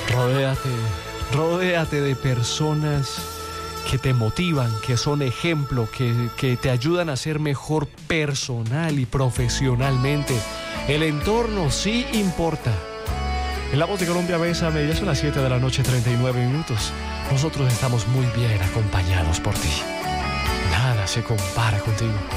Rodéate de personas que te motivan, que son ejemplo, que te ayudan a ser mejor personal y profesionalmente. El entorno sí importa. En La Voz de Colombia, bésame, ya son las 7 de la noche, 39 minutos. Nosotros estamos muy bien acompañados por ti. Nada se compara contigo.